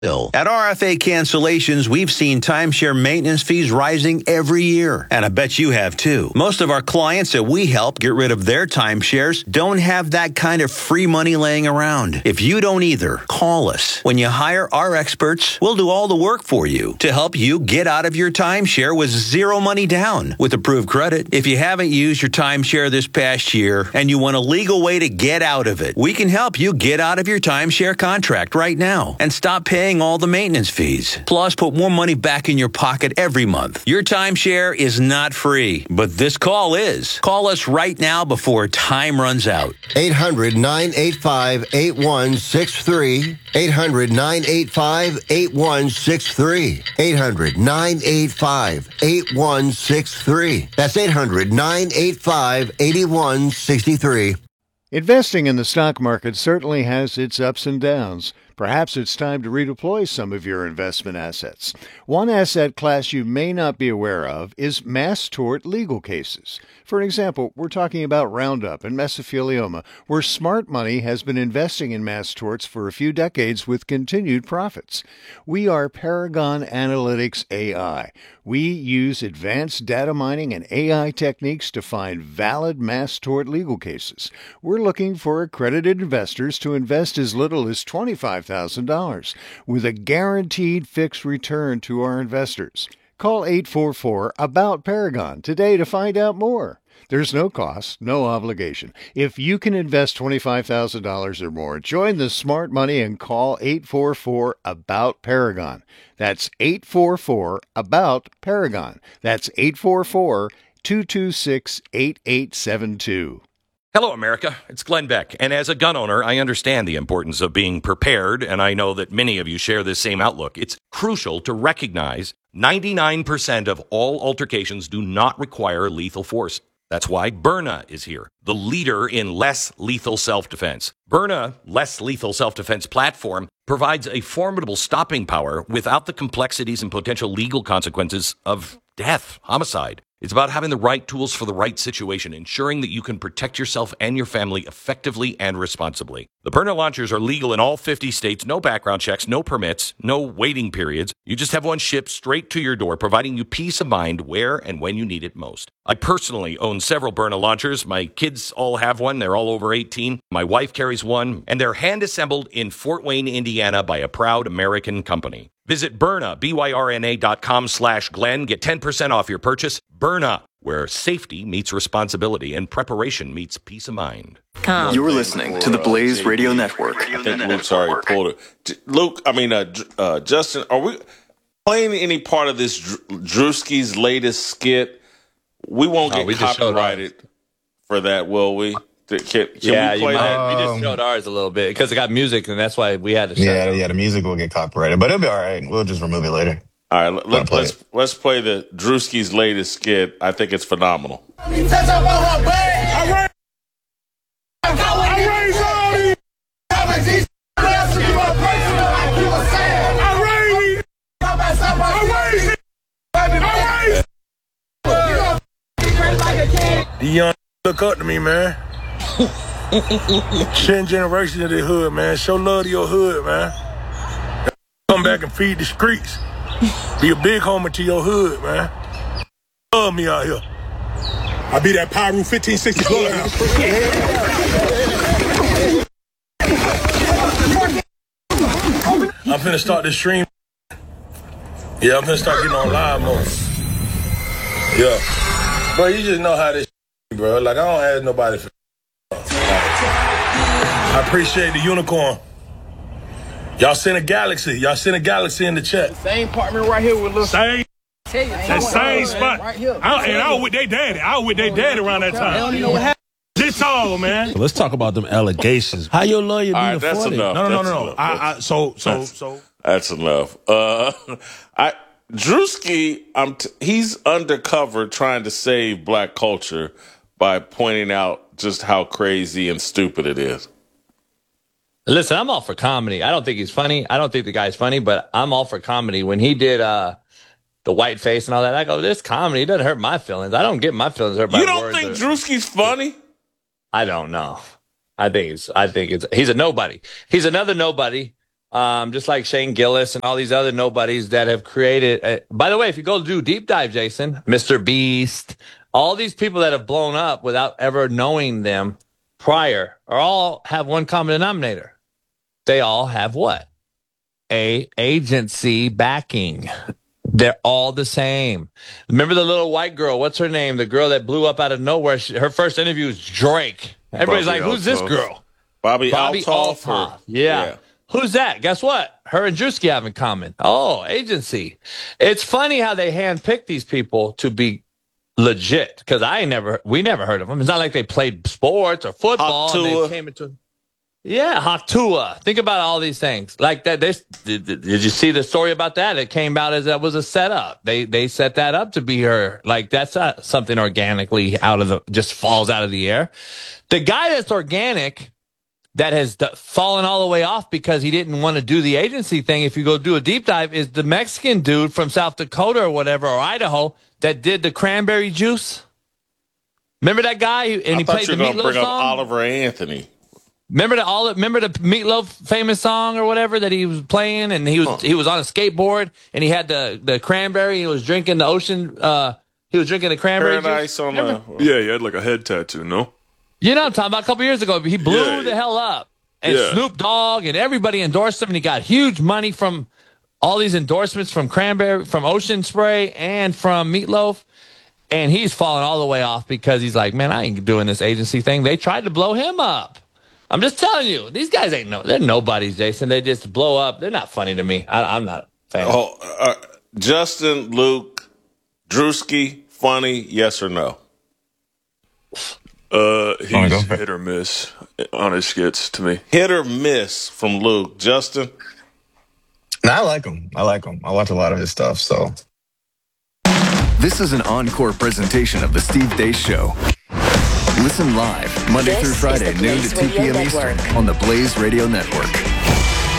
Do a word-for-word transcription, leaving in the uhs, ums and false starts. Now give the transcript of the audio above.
At R F A Cancellations, we've seen timeshare maintenance fees rising every year. And I bet you have too. Most of our clients that we help get rid of their timeshares don't have that kind of free money laying around. If you don't either, call us. When you hire our experts, we'll do all the work for you to help you get out of your timeshare with zero money down with approved credit. If you haven't used your timeshare this past year and you want a legal way to get out of it, we can help you get out of your timeshare contract right now and stop paying all the maintenance fees. Plus, put more money back in your pocket every month. Your timeshare is not free, but this call is. Call us right now before time runs out. eight hundred, nine eight five, eight one six three. eight hundred, nine eight five, eight one six three. eight hundred, nine eight five, eight one six three. That's eight hundred, nine eight five, eight one six three. Investing in the stock market certainly has its ups and downs. Perhaps it's time to redeploy some of your investment assets. One asset class you may not be aware of is mass tort legal cases. For example, we're talking about Roundup and mesothelioma, where smart money has been investing in mass torts for a few decades with continued profits. We are Paragon Analytics A I. We use advanced data mining and A I techniques to find valid mass tort legal cases. We're looking for accredited investors to invest as little as twenty-five thousand dollars with a guaranteed fixed return to our investors. Call eight four four, A B O U T, Paragon today to find out more. There's no cost, no obligation. If you can invest twenty-five thousand dollars or more, join the smart money and call eight four four, A B O U T, Paragon. That's eight four four, A B O U T, Paragon. That's eight four four, two two six, eight eight seven two. Hello, America. It's Glenn Beck. And as a gun owner, I understand the importance of being prepared, and I know that many of you share this same outlook. It's crucial to recognize ninety-nine percent of all altercations do not require lethal force. That's why Byrna is here, the leader in less lethal self-defense. Byrna Less Lethal Self-Defense platform provides a formidable stopping power without the complexities and potential legal consequences of death, homicide. It's about having the right tools for the right situation, ensuring that you can protect yourself and your family effectively and responsibly. The Byrna launchers are legal in all fifty states, no background checks, no permits, no waiting periods. You just have one shipped straight to your door, providing you peace of mind where and when you need it most. I personally own several Byrna launchers. My kids all have one. They're all over eighteen. My wife carries one, and they're hand-assembled in Fort Wayne, Indiana by a proud American company. Visit Byrna, B Y R N A dot com slash Glenn. Get ten percent off your purchase. Byrna, where safety meets responsibility and preparation meets peace of mind. Come. You're listening to the Blaze Radio Network. I think Luke's already pulled it. Luke, I mean, uh, uh, Justin, are we playing any part of this Dr- Drewski's latest skit? We won't get oh, we copyrighted for that, will we? Can, can yeah, we play you might, that? we just showed ours a little bit because it got music, and that's why we had to show Yeah, it. yeah, the music will get copyrighted, but it'll be all right. We'll just remove it later. All right, let, let, let's it. let's play the Drewski's latest skit. I think it's phenomenal. The young look up to me, man. Ten generations of the hood, man. Show love to your hood, man. Come back and feed the streets. Be a big homie to your hood, man. Love me out here. I be that Pyro fifteen sixty bloodhouse. I'm finna start this stream. Yeah, I'm finna start getting on live mode. Yeah. Bro, you just know how this bro. Like, I don't ask nobody for I appreciate the unicorn. Y'all send a galaxy. Y'all send a galaxy in the chat. Same apartment right here with little same. That same spot. Right here. I, and I was with their daddy. I was with their daddy around that time. They don't even know what happened. This all, man. Let's talk about them allegations. How your lawyer all be right, that's afforded? enough. No, no, that's no, no. Enough. I, I, so, so, that's, so. That's enough. Uh, I Drewski, I'm t- he's undercover trying to save black culture by pointing out just how crazy and stupid it is. Listen, I'm all for comedy. I don't think he's funny. I don't think the guy's funny, but I'm all for comedy. When he did uh, the white face and all that, I go, this comedy. It doesn't hurt my feelings. I don't get my feelings hurt by You don't words think or, Drewski's funny? I don't know. I think it's. I think it's. He's a nobody. He's another nobody Um, just like Shane Gillis and all these other nobodies that have created. Uh, by the way, if you go do deep dive, Jason, Mister Beast, all these people that have blown up without ever knowing them prior are all have one common denominator. They all have what? A agency backing. They're all the same. Remember the little white girl? What's her name? The girl that blew up out of nowhere. She, her first interview was Drake. Everybody's Bobby like, who's Altoff. this girl? Bobby, Bobby Altoff. Altoff. or- Yeah. yeah. Who's that? Guess what? Her and Drewski have in common. Oh, agency. It's funny how they handpick these people to be legit, because I ain't never, we never heard of them. It's not like they played sports or football and Hawk they came into. Yeah, Haktua. Think about all these things like that. They, did, did you see the story about that? It came out as that was a setup. They they set that up to be her. Like that's not something organically out of the just falls out of the air. The guy that's organic that has d- fallen all the way off because he didn't want to do the agency thing. If you go do a deep dive, is the Mexican dude from South Dakota or whatever or Idaho that did the cranberry juice. Remember that guy? And I he thought played you the were going to Meatloaf bring up song. Oliver Anthony. Remember the all? Remember the Meatloaf famous song or whatever that he was playing, and he was Huh. he was on a skateboard and he had the the cranberry. He was drinking the ocean. Uh, he was drinking the cranberry Paradise juice. on Remember? the. Yeah, he had like a head tattoo, no? You know what I'm talking about? A couple years ago, he blew Yeah. the hell up, and Yeah. Snoop Dogg and everybody endorsed him, and he got huge money from all these endorsements from cranberry, from Ocean Spray, and from Meatloaf. And he's fallen all the way off because he's like, man, I ain't doing this agency thing. They tried to blow him up. I'm just telling you, these guys ain't no, they're nobodies, Jason. They just blow up. They're not funny to me. I, I'm not a fan. Oh, uh, Justin, Luke, Drewski, funny, yes or no? Uh, Oh, go he's for it. hit or miss on his skits to me. Hit or miss from Luke. Justin? Nah, I like him. I like him. I watch a lot of his stuff, so. This is an encore presentation of the Steve Deace Show. Listen live Monday This through is Friday, the noon Blaze to two p.m. Radio Eastern Network. on the Blaze Radio Network.